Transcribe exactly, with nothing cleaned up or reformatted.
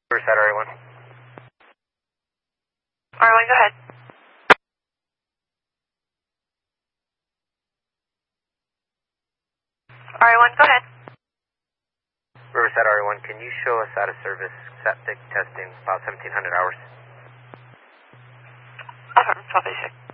Riverside R A one. R A one, go ahead. R A one, go ahead. Riverside R A one, can you show us out of service septic testing about seventeen hundred hours? Affirmative, twelve eighty-six.